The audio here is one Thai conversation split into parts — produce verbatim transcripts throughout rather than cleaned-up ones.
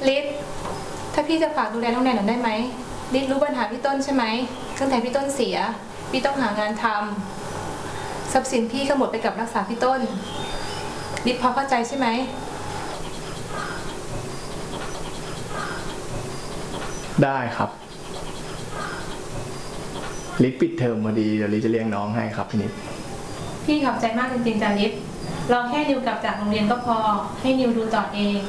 ลิศถ้าพี่จะฝากดูแลน้องแนนหน่อยได้ไหมลิศรู้ปัญหาพี่ต้นใช่ไหมตั้งแต่พี่ต้นเสียพี่ต้องหางานทำทรัพย์สินพี่ก็หมดไปกับรักษาพี่ต้นลิศพอเข้าใจใช่ไหมได้ครับลิศปิดเทอมพอดีเดี๋ยวลิศจะเลี้ยงน้องให้ครับพี่นิดพี่ขอบใจมากจริงๆจ้ะลิศรอแค่นิวกลับจากโรงเรียนก็พอให้นิวดูต่อเอง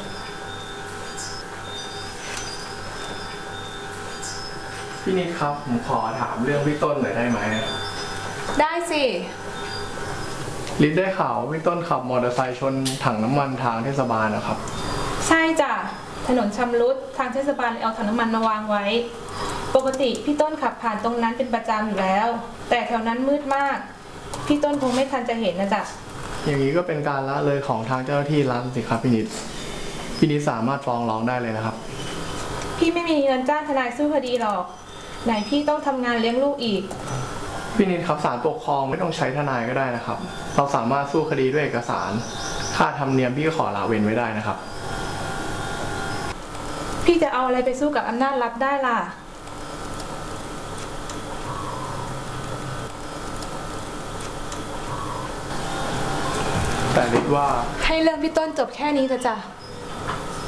พี่นิดครับผมขอถามเรื่องพี่ต้นหน่อยได้ไหมได้สิลิศได้ข่าวพี่ต้นขับมอเตอร์ไซค์ชนถังน้ำมันทางเทศบาลนะครับใช่จ้ะถนนชำรุดทางเทศบาลเอาถังน้ำมันมาวางไว้ปกติพี่ต้นขับผ่านตรงนั้นเป็นประจำอยู่แล้วแต่แถวนั้นมืดมากพี่ต้นคงไม่ทันจะเห็นนะจ๊ะอย่างนี้ก็เป็นการละเลยของทางเจ้าหน้าที่รัฐสิครับพี่นิดพี่นิดสามารถฟ้องร้องได้เลยนะครับพี่ไม่มีเงินจ้างทนายสู้คดีหรอกไหนพี่ต้องทำงานเลี้ยงลูกอีกพี่นิดครับศาลปกครองไม่ต้องใช้ทนายก็ได้นะครับเราสามารถสู้คดีด้วยเอกสารค่าธรรมเนียมพี่ก็ขอละเว้นไว้ได้นะครับพี่จะเอาอะไรไปสู้กับอำนาจรัฐได้ล่ะแต่ลิศว่าให้เรื่องพี่ต้นจบแค่นี้เถอะจ้ะ